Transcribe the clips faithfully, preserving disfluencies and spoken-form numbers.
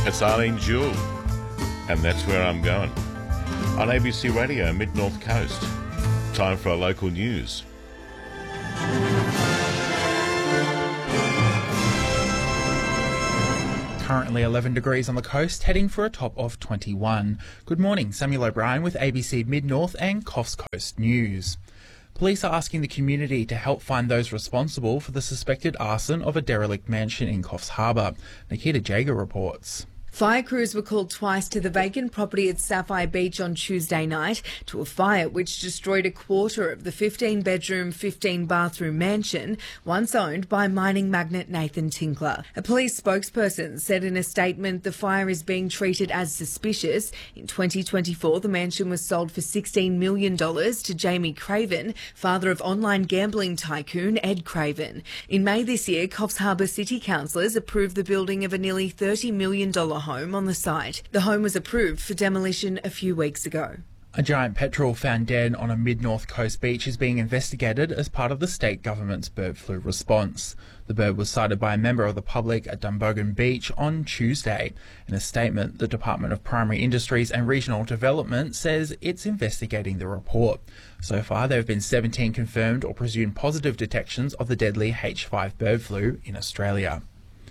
It's Arlene Jewell, and that's where I'm going. On A B C Radio, Mid-North Coast. Time for our local news. Currently eleven degrees on the coast, heading for a top of twenty-one. Good morning, Samuel O'Brien with A B C Mid-North and Coffs Coast News. Police are asking the community to help find those responsible for the suspected arson of a derelict mansion in Coffs Harbour. Nikita Jager reports. Fire crews were called twice to the vacant property at Sapphire Beach on Tuesday night to a fire which destroyed a quarter of the fifteen-bedroom, fifteen-bathroom mansion once owned by mining magnate Nathan Tinkler. A police spokesperson said in a statement the fire is being treated as suspicious. In twenty twenty-four, the mansion was sold for sixteen million dollars to Jamie Craven, father of online gambling tycoon Ed Craven. In May this year, Coffs Harbour City councillors approved the building of a nearly thirty million dollars home on the site. The home was approved for demolition a few weeks ago. A giant petrel found dead on a mid-north coast beach is being investigated as part of the state government's bird flu response. The bird was sighted by a member of the public at Dumbogan Beach on Tuesday. In a statement, the Department of Primary Industries and Regional Development says it's investigating the report. So far, there have been seventeen confirmed or presumed positive detections of the deadly H five bird flu in Australia.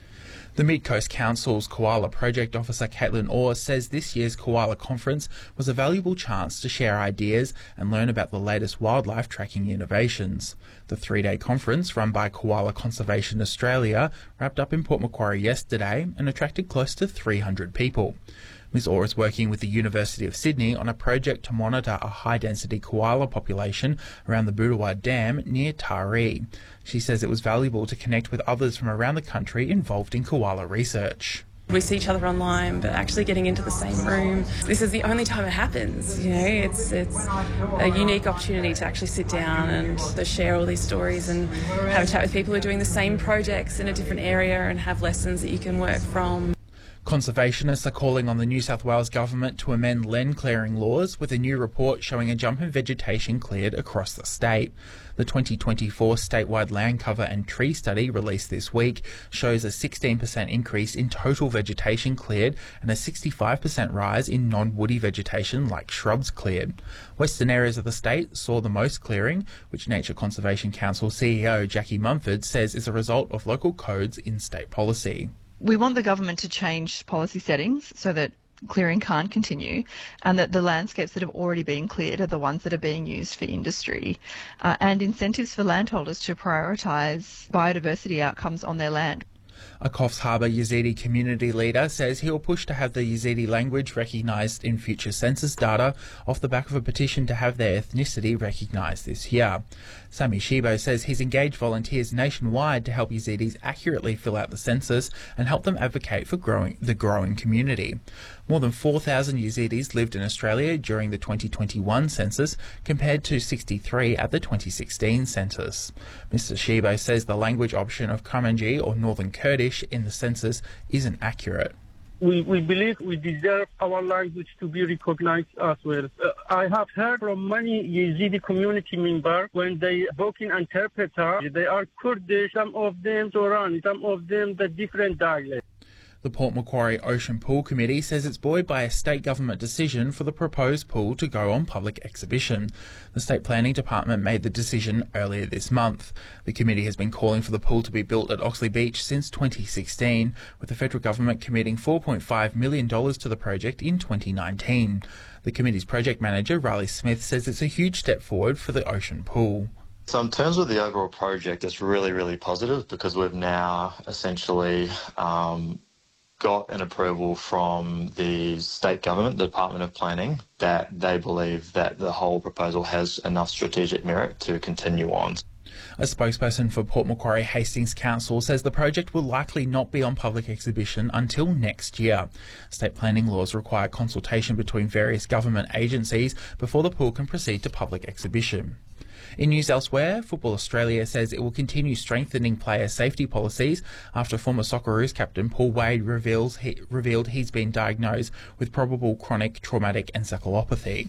The Mid-Coast Council's Koala Project Officer Caitlin Orr says this year's Koala Conference was a valuable chance to share ideas and learn about the latest wildlife tracking innovations. The three-day conference, run by Koala Conservation Australia, wrapped up in Port Macquarie yesterday and attracted close to three hundred people. Miz Orr is working with the University of Sydney on a project to monitor a high-density koala population around the Boodawah Dam near Taree. She says it was valuable to connect with others from around the country involved in koala research. We see each other online, but actually getting into the same room, this is the only time it happens. You know, it's it's a unique opportunity to actually sit down and to share all these stories and have a chat with people who are doing the same projects in a different area and have lessons that you can work from. Conservationists are calling on the New South Wales government to amend land clearing laws, with a new report showing a jump in vegetation cleared across the state. The twenty twenty-four statewide land cover and tree study released this week shows a sixteen percent increase in total vegetation cleared and a sixty-five percent rise in non-woody vegetation like shrubs cleared. Western areas of the state saw the most clearing, which Nature Conservation Council C E O Jackie Mumford says is a result of local codes in state policy. We want the government to change policy settings so that clearing can't continue and that the landscapes that have already been cleared are the ones that are being used for industry, uh, and incentives for landholders to prioritise biodiversity outcomes on their land. A Coffs Harbour Yazidi community leader says he'll push to have the Yazidi language recognised in future census data off the back of a petition to have their ethnicity recognised this year. Sami Shibo says he's engaged volunteers nationwide to help Yazidis accurately fill out the census and help them advocate for growing the growing community. More than four thousand Yazidis lived in Australia during the twenty twenty-one census, compared to sixty-three at the twenty sixteen census. Mister Shibo says the language option of Kurmanji or Northern Kurdish in the census isn't accurate. We, we believe we deserve our language to be recognized as well. Uh, I have heard from many Yazidi community members when they book an interpreter, they are Kurdish, some of them Torani, some of them the different dialects. The Port Macquarie Ocean Pool Committee says it's buoyed by a state government decision for the proposed pool to go on public exhibition. The State Planning Department made the decision earlier this month. The committee has been calling for the pool to be built at Oxley Beach since twenty sixteen, with the federal government committing four point five million dollars to the project in twenty nineteen. The committee's project manager, Riley Smith, says it's a huge step forward for the ocean pool. So in terms of the overall project, it's really, really positive because we've now essentially um, got an approval from the state government, the Department of Planning, that they believe that the whole proposal has enough strategic merit to continue on. A spokesperson for Port Macquarie Hastings Council says the project will likely not be on public exhibition until next year. State planning laws require consultation between various government agencies before the pool can proceed to public exhibition. In news elsewhere, Football Australia says it will continue strengthening player safety policies after former Socceroos captain Paul Wade reveals he, revealed he's been diagnosed with probable chronic traumatic encephalopathy.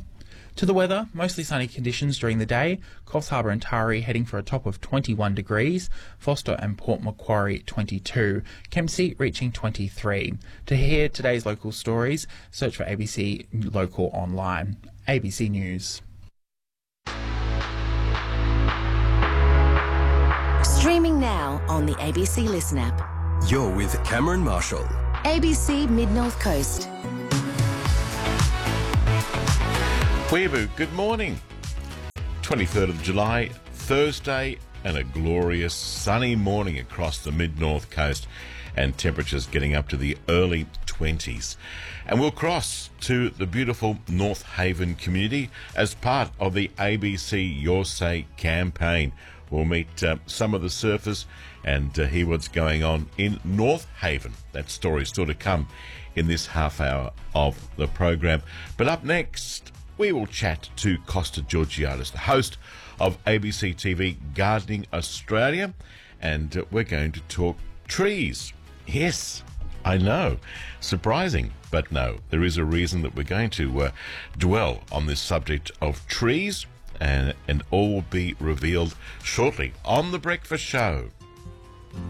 To the weather, mostly sunny conditions during the day. Coffs Harbour and Taree heading for a top of twenty-one degrees. Foster and Port Macquarie twenty-two. Kempsey reaching twenty-three. To hear today's local stories, search for A B C Local online. A B C News. Streaming now on the A B C Listen app. You're with Cameron Marshall. A B C Mid-North Coast. Weeaboo, good morning. twenty-third of July, Thursday, and a glorious sunny morning across the mid-north coast, and temperatures getting up to the early twenties. And we'll cross to the beautiful North Haven community as part of the A B C Your Say campaign. We'll meet uh, some of the surfers and uh, hear what's going on in North Haven. That story is still to come in this half hour of the program. But up next, we will chat to Costa Georgiadis, the host of A B C T V Gardening Australia, and uh, we're going to talk trees. Yes, I know, surprising, but no, there is a reason that we're going to uh, dwell on this subject of trees, and, and all will be revealed shortly on The Breakfast Show.